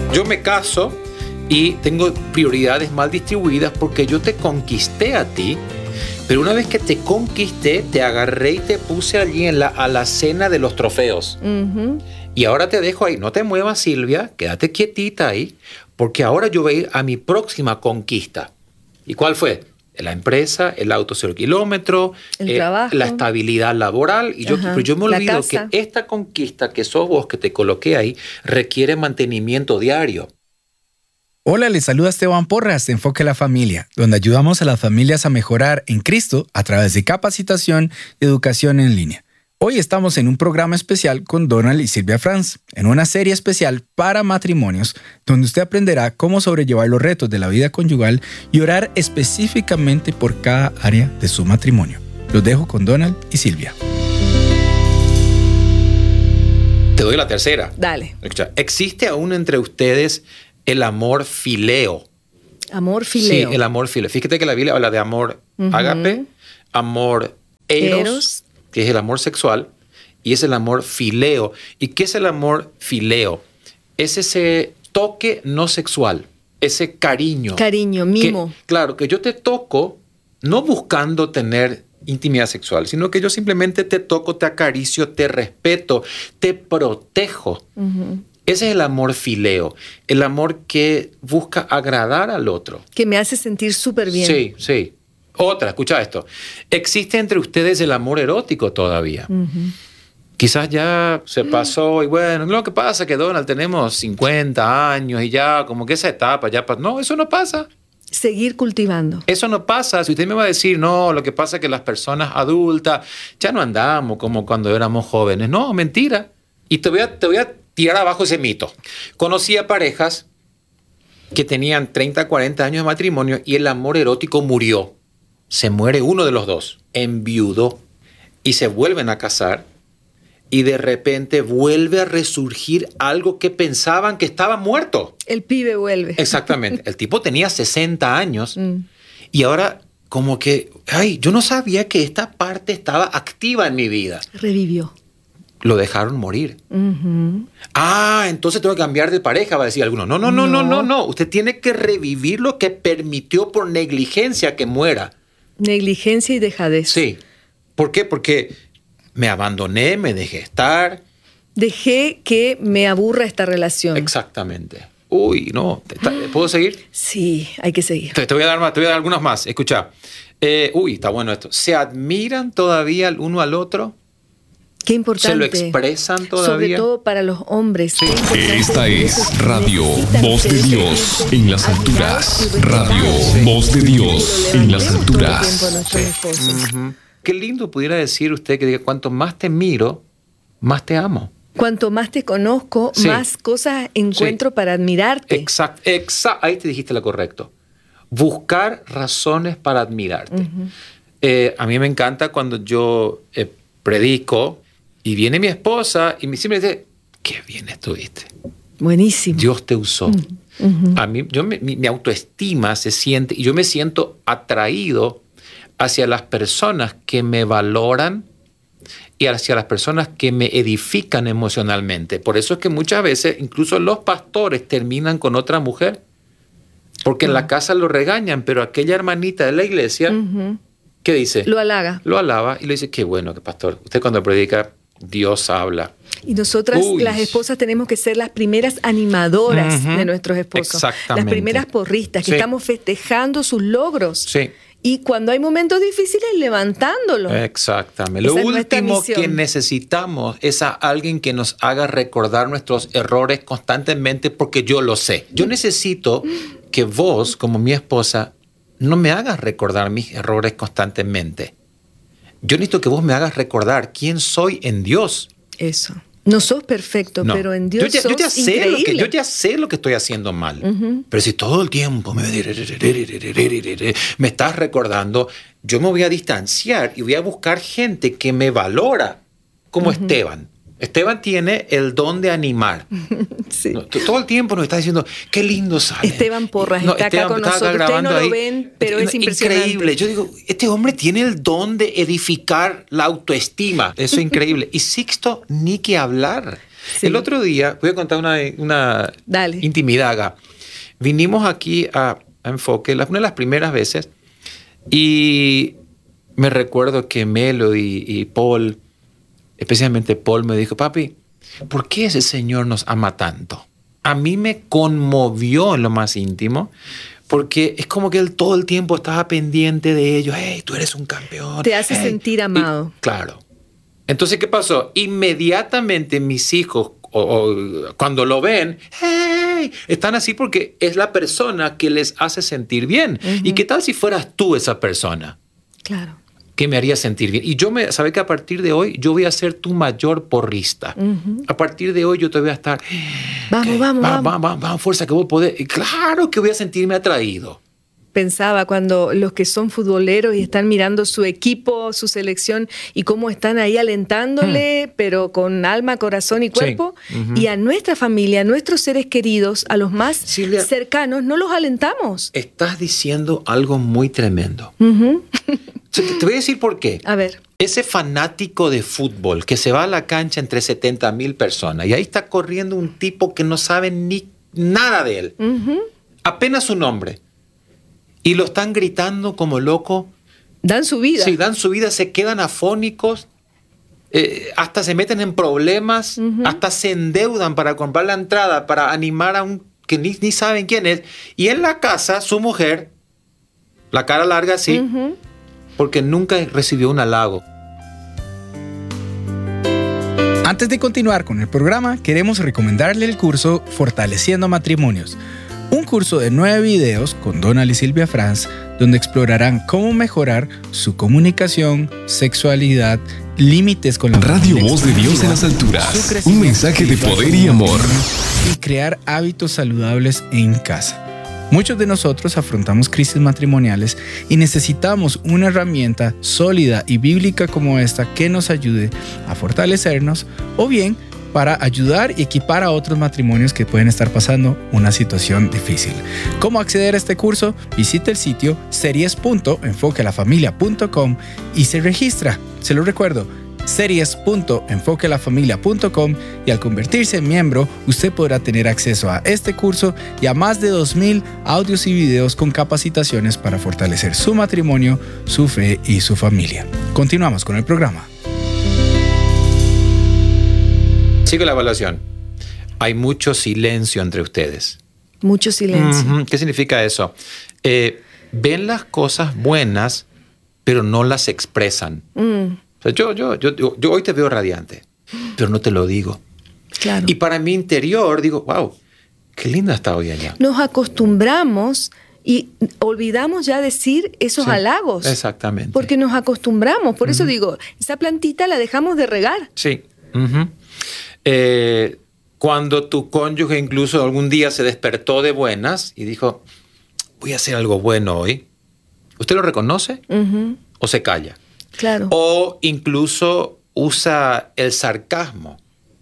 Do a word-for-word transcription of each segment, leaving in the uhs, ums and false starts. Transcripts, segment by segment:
yo me caso y tengo prioridades mal distribuidas porque yo te conquisté a ti, pero una vez que te conquisté, te agarré y te puse allí en la alacena de los trofeos. Uh-huh. Y ahora te dejo ahí. No te muevas, Silvia, quédate quietita ahí, porque ahora yo voy a ir a mi próxima conquista. ¿Y cuál fue? La empresa, el auto cero kilómetro, el eh, trabajo, la estabilidad laboral. Y yo, pero yo me olvido que esta conquista que sos vos, que te coloqué ahí, requiere mantenimiento diario. Hola, les saluda Esteban Porras de Enfoque a la Familia, donde ayudamos a las familias a mejorar en Cristo a través de capacitación y educación en línea. Hoy estamos en un programa especial con Donald y Silvia Franz, en una serie especial para matrimonios, donde usted aprenderá cómo sobrellevar los retos de la vida conyugal y orar específicamente por cada área de su matrimonio. Los dejo con Donald y Silvia. Te doy la tercera. Dale. ¿Existe aún entre ustedes el amor fileo? Amor fileo. Sí, el amor fileo. Fíjate que la Biblia habla de amor uh-huh. ágape, amor eros, eros, que es el amor sexual, y es el amor fileo. ¿Y qué es el amor fileo? Es ese toque no sexual, ese cariño. Cariño, mimo. Que, claro, que yo te toco no buscando tener intimidad sexual, sino que yo simplemente te toco, te acaricio, te respeto, te protejo. Uh-huh. Ese es el amor fileo, el amor que busca agradar al otro. Que me hace sentir súper bien. Sí, sí. Otra, escucha esto. ¿Existe entre ustedes el amor erótico todavía? Uh-huh. Quizás ya se pasó y bueno, lo que pasa es que Donald tenemos cincuenta años y ya como que esa etapa ya pasó. No, eso no pasa. Seguir cultivando. Eso no pasa. Si usted me va a decir, no, lo que pasa es que las personas adultas ya no andamos como cuando éramos jóvenes. No, mentira. Y te voy a, te voy a tirar abajo ese mito. Conocí a parejas que tenían treinta, cuarenta años de matrimonio y el amor erótico murió. Se muere uno de los dos, enviudó, y se vuelven a casar y de repente vuelve a resurgir algo que pensaban que estaba muerto. El pibe vuelve. Exactamente. El tipo tenía sesenta años mm. y ahora como que, ay, yo no sabía que esta parte estaba activa en mi vida. Revivió. Lo dejaron morir. Uh-huh. Ah, entonces tengo que cambiar de pareja, va a decir alguno. No, no, no, no, no, no. Usted tiene que revivir lo que permitió por negligencia que muera. Negligencia y dejadez. Sí. ¿Por qué? Porque me abandoné, me dejé estar. Dejé que me aburra esta relación. Exactamente. Uy, no. ¿Puedo seguir? Sí, hay que seguir. Te, te voy a dar más, te voy a dar algunos más. Escucha. Eh, uy, está bueno esto. ¿Se admiran todavía el uno al otro? Qué importante. ¿Se lo expresan todavía? Sobre todo para los hombres. Sí. Esta es Radio Voz de Dios en las alturas. Radio Voz de Dios en las alturas. Sí. Uh-huh. Qué lindo pudiera decir usted que diga, cuanto más te miro, más te amo. Cuanto más te conozco, sí. más cosas encuentro sí. para admirarte. Exacto, exacto. Ahí te dijiste lo correcto. Buscar razones para admirarte. Uh-huh. Eh, a mí me encanta cuando yo eh, predico y viene mi esposa y me siempre dice, qué bien estuviste. Buenísimo. Dios te usó. Uh-huh. A mí, yo me, mi, mi autoestima se siente, y yo me siento atraído hacia las personas que me valoran y hacia las personas que me edifican emocionalmente. Por eso es que muchas veces incluso los pastores terminan con otra mujer, porque uh-huh. en la casa lo regañan, pero aquella hermanita de la iglesia, uh-huh. ¿qué dice? Lo halaga. Lo alaba y le dice, qué bueno que pastor, usted cuando predica, Dios habla. Y nosotras, Uy. las esposas, tenemos que ser las primeras animadoras uh-huh. de nuestros esposos. Exactamente. Las primeras porristas, que sí. estamos festejando sus logros. Sí. Y cuando hay momentos difíciles, levantándolos. Exactamente. Lo último que necesitamos es a alguien que nos haga recordar nuestros errores constantemente, porque yo lo sé. Yo necesito que vos, como mi esposa, no me hagas recordar mis errores constantemente. Yo necesito que vos me hagas recordar quién soy en Dios. Eso. No sos perfecto, no. pero en Dios yo ya, sos yo ya sé increíble. Lo que, yo ya sé lo que estoy haciendo mal. Uh-huh. Pero si todo el tiempo me, me estás recordando, yo me voy a distanciar y voy a buscar gente que me valora, como uh-huh. Esteban. Esteban tiene el don de animar. Sí. Todo el tiempo nos está diciendo, qué lindo sale. Esteban Porras no, está Esteban acá con nosotros. Ustedes no ahí. Lo ven, pero es impresionante. Increíble. Yo digo, este hombre tiene el don de edificar la autoestima. Eso es increíble. Y Sixto, ni que hablar. Sí. El otro día, voy a contar una, una Dale. intimidad acá. Vinimos aquí a, a Enfoque, una de las primeras veces, y me recuerdo que Melody y Paul, especialmente Paul, me dijo, papi, ¿por qué ese Señor nos ama tanto? A mí me conmovió en lo más íntimo, porque es como que él todo el tiempo estaba pendiente de ellos. Hey, tú eres un campeón. Te hace hey. sentir amado. Y, claro. Entonces, ¿qué pasó? Inmediatamente mis hijos, o, o, cuando lo ven, hey, están así porque es la persona que les hace sentir bien. Uh-huh. ¿Y qué tal si fueras tú esa persona? Claro. Que me haría sentir bien. Y yo me, ¿sabes que a partir de hoy yo voy a ser tu mayor porrista? Uh-huh. A partir de hoy yo te voy a estar... Vamos, ¿qué? vamos, va, vamos. Va, va, va, fuerza que vos podés. Y claro que voy a sentirme atraído. Pensaba cuando los que son futboleros y están mirando su equipo, su selección y cómo están ahí alentándole, hmm. pero con alma, corazón y cuerpo. Sí. Uh-huh. Y a nuestra familia, a nuestros seres queridos, a los más Silvia, cercanos, no los alentamos. Estás diciendo algo muy tremendo. Uh-huh. Te, te voy a decir por qué. A ver. Ese fanático de fútbol que se va a la cancha entre setenta mil personas y ahí está corriendo un tipo que no sabe ni nada de él. Uh-huh. Apenas su nombre. Y lo están gritando como loco. Dan su vida. Sí, dan su vida, se quedan afónicos, eh, hasta se meten en problemas, uh-huh. hasta se endeudan para comprar la entrada, para animar a un que ni, ni saben quién es. Y en la casa, su mujer, la cara larga así, uh-huh. porque nunca recibió un halago. Antes de continuar con el programa, queremos recomendarle el curso Fortaleciendo Matrimonios. Un curso de nueve videos con Donald y Silvia Franz, donde explorarán cómo mejorar su comunicación, sexualidad, límites con la Radio Voz de Dios en las alturas. Un mensaje de poder y amor. Y crear hábitos saludables en casa. Muchos de nosotros afrontamos crisis matrimoniales y necesitamos una herramienta sólida y bíblica como esta que nos ayude a fortalecernos o bien para ayudar y equipar a otros matrimonios que pueden estar pasando una situación difícil. ¿Cómo acceder a este curso? Visite el sitio series punto enfoque a la familia punto com y se registra. Se lo recuerdo, series punto enfoque a la familia punto com, y al convertirse en miembro, usted podrá tener acceso a este curso y a más de dos mil audios y videos con capacitaciones para fortalecer su matrimonio, su fe y su familia. Continuamos con el programa. Sigo la evaluación. Hay mucho silencio entre ustedes. Mucho silencio. Uh-huh. ¿Qué significa eso? Eh, ven las cosas buenas, pero no las expresan. Mm. O sea, yo, yo, yo, yo, yo hoy te veo radiante, pero no te lo digo. Claro. Y para mi interior digo, wow, qué linda está hoy allá. Nos acostumbramos y olvidamos ya decir esos sí, halagos. Exactamente. Porque nos acostumbramos. Por uh-huh. eso digo, esa plantita la dejamos de regar. Sí. Uh-huh. Eh, cuando tu cónyuge incluso algún día se despertó de buenas y dijo, voy a hacer algo bueno hoy, ¿usted lo reconoce? Uh-huh. ¿O se calla? Claro. O incluso usa el sarcasmo.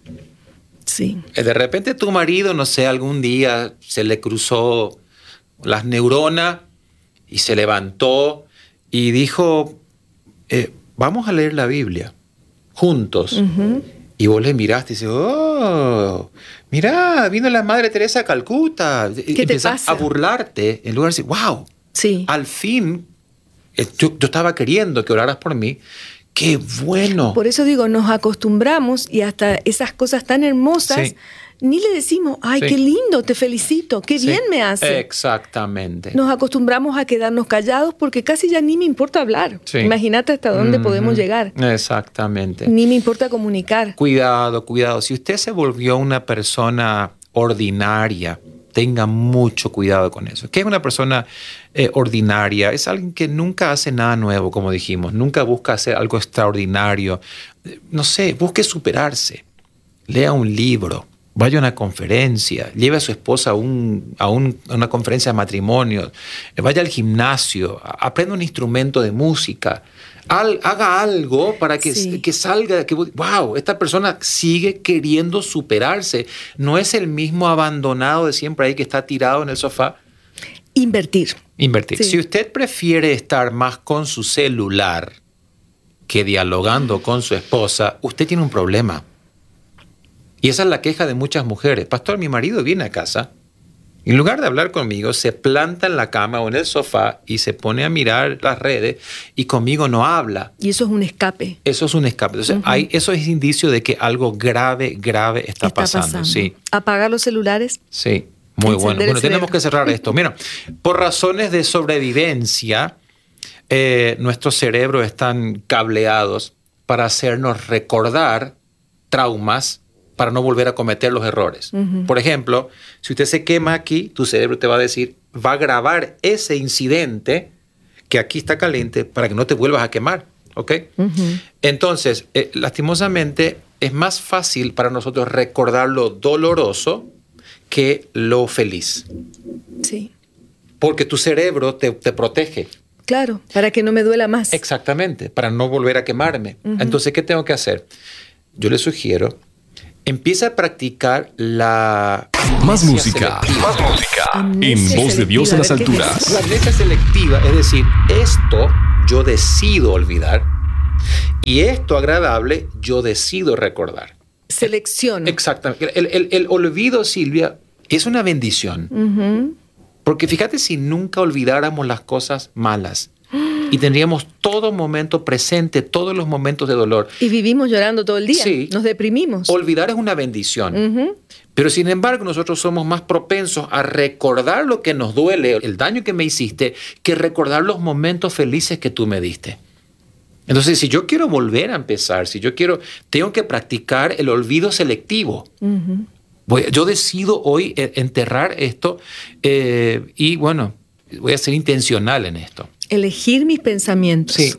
Sí. De repente tu marido, no sé, algún día se le cruzó las neuronas y se levantó y dijo, eh, vamos a leer la Biblia juntos. Uh-huh. Y vos le miraste y dices, oh, mirá, vino la Madre Teresa de Calcuta. ¿Qué y te empezás pasa? a burlarte en lugar de decir, wow, sí. al fin, yo, yo estaba queriendo que oraras por mí. ¡Qué bueno! Por eso digo, nos acostumbramos y hasta esas cosas tan hermosas, sí. ni le decimos, ay, sí. qué lindo, te felicito, qué sí. bien me hace. Exactamente. Nos acostumbramos a quedarnos callados porque casi ya ni me importa hablar. Sí. Imagínate hasta dónde mm-hmm. podemos llegar. Exactamente. Ni me importa comunicar. Cuidado, cuidado. Si usted se volvió una persona ordinaria, tenga mucho cuidado con eso. ¿Qué es una persona eh, ordinaria? Es alguien que nunca hace nada nuevo, como dijimos. Nunca busca hacer algo extraordinario. No sé, busque superarse. Lea un libro. Vaya a una conferencia, lleve a su esposa a, un, a, un, a una conferencia de matrimonio, vaya al gimnasio, aprenda un instrumento de música, al, haga algo para que, sí. que salga, que wow, esta persona sigue queriendo superarse. No es el mismo abandonado de siempre ahí que está tirado en el sofá. Invertir. Invertir. Sí. Si usted prefiere estar más con su celular que dialogando con su esposa, usted tiene un problema. Y esa es la queja de muchas mujeres. Pastor, mi marido viene a casa y en lugar de hablar conmigo, se planta en la cama o en el sofá y se pone a mirar las redes y conmigo no habla. Y eso es un escape. Eso es un escape. Entonces, uh-huh. hay, eso es indicio de que algo grave, grave está, está pasando. pasando. Sí. ¿Apagar los celulares? Sí, muy bueno. Bueno, tenemos que cerrar esto. Mira, por razones de sobrevivencia, eh, nuestros cerebros están cableados para hacernos recordar traumas para no volver a cometer los errores. Uh-huh. Por ejemplo, si usted se quema aquí, tu cerebro te va a decir, va a grabar ese incidente que aquí está caliente para que no te vuelvas a quemar, ¿ok? Uh-huh. Entonces, eh, lastimosamente, es más fácil para nosotros recordar lo doloroso que lo feliz. Sí. Porque tu cerebro te, te protege. Claro, para que no me duela más. Exactamente, para no volver a quemarme. Uh-huh. Entonces, ¿qué tengo que hacer? Yo le sugiero, empieza a practicar la... Más música, más música. En Voz de Dios en las alturas. La amnesia selectiva, es decir, esto yo decido olvidar y esto agradable yo decido recordar. Selecciono. Exactamente. El, el, el olvido, Silvia, es una bendición. Uh-huh. Porque fíjate si nunca olvidáramos las cosas malas. Y tendríamos todo momento presente, todos los momentos de dolor. Y vivimos llorando todo el día. Sí. Nos deprimimos. Olvidar es una bendición. Uh-huh. Pero sin embargo, nosotros somos más propensos a recordar lo que nos duele, el daño que me hiciste, que recordar los momentos felices que tú me diste. Entonces, si yo quiero volver a empezar, si yo quiero, tengo que practicar el olvido selectivo. Uh-huh. Voy, yo decido hoy enterrar esto eh, y bueno, voy a ser intencional en esto. Elegir mis pensamientos. Sí.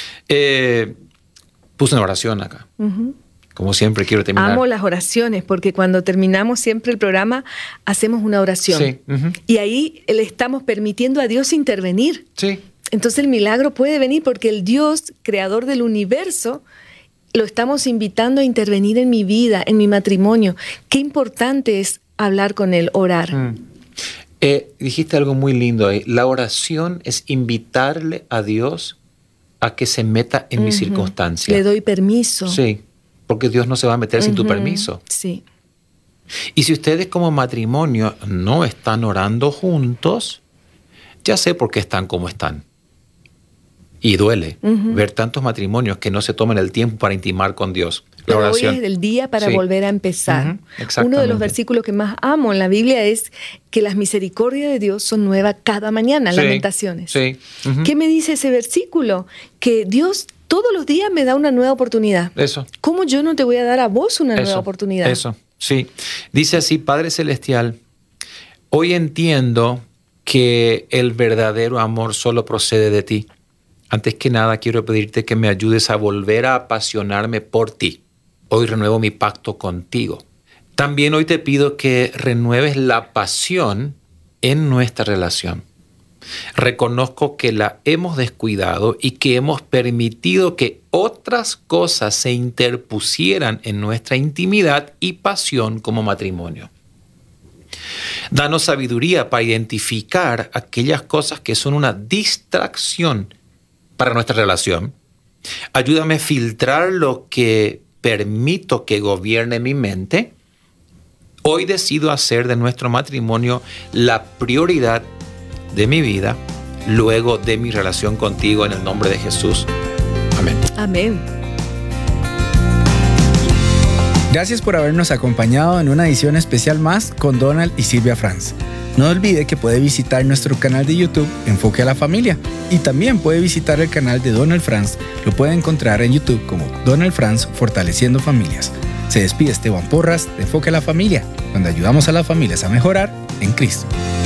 Eh, puse una oración acá. Uh-huh. Como siempre quiero terminar. Amo las oraciones porque cuando terminamos siempre el programa hacemos una oración. Sí. Uh-huh. Y ahí le estamos permitiendo a Dios intervenir. Sí. Entonces el milagro puede venir porque el Dios, creador del universo, lo estamos invitando a intervenir en mi vida, en mi matrimonio. Qué importante es hablar con Él, orar. Mm. Eh, dijiste algo muy lindo ahí. La oración es invitarle a Dios a que se meta en uh-huh. mi circunstancia. Le doy permiso. Sí, porque Dios no se va a meter uh-huh. sin tu permiso. Sí. Y si ustedes como matrimonio no están orando juntos, ya sé por qué están como están. Y duele uh-huh. ver tantos matrimonios que no se toman el tiempo para intimar con Dios. La Pero oración. hoy es el día para sí. volver a empezar. Uh-huh. Uno de los versículos que más amo en la Biblia es que las misericordias de Dios son nuevas cada mañana, sí. Lamentaciones. Sí. Uh-huh. ¿Qué me dice ese versículo? Que Dios todos los días me da una nueva oportunidad. Eso. ¿Cómo yo no te voy a dar a vos una Eso. nueva oportunidad? Eso, sí. Dice así, Padre Celestial, hoy entiendo que el verdadero amor solo procede de ti. Antes que nada, quiero pedirte que me ayudes a volver a apasionarme por ti. Hoy renuevo mi pacto contigo. También hoy te pido que renueves la pasión en nuestra relación. Reconozco que la hemos descuidado y que hemos permitido que otras cosas se interpusieran en nuestra intimidad y pasión como matrimonio. Danos sabiduría para identificar aquellas cosas que son una distracción para nuestra relación. Ayúdame a filtrar lo que permito que gobierne mi mente. Hoy decido hacer de nuestro matrimonio la prioridad de mi vida, luego de mi relación contigo, en el nombre de Jesús. Amén. Amén. Gracias por habernos acompañado en una edición especial más con Donald y Silvia Franz. No olvide que puede visitar nuestro canal de YouTube Enfoque a la Familia y también puede visitar el canal de Donald Franz. Lo puede encontrar en YouTube como Donald Franz Fortaleciendo Familias. Se despide Esteban Porras de Enfoque a la Familia, donde ayudamos a las familias a mejorar en Cristo.